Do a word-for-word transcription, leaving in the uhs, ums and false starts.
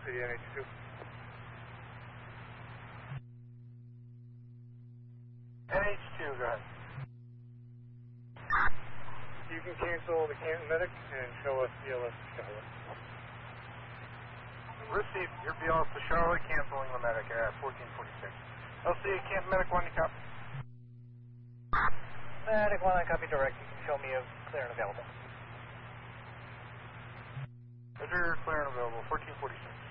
City N H two. N H two, go ahead. You can cancel the Canton Medic and show us B L S to Charlotte. Received. Your B L S to Charlotte, canceling the medic at fourteen forty-six. L C A Canton Medic one, you copy? Medic one, I copy direct. You can show me a clear and available. Roger, clear and available, fourteen forty-six.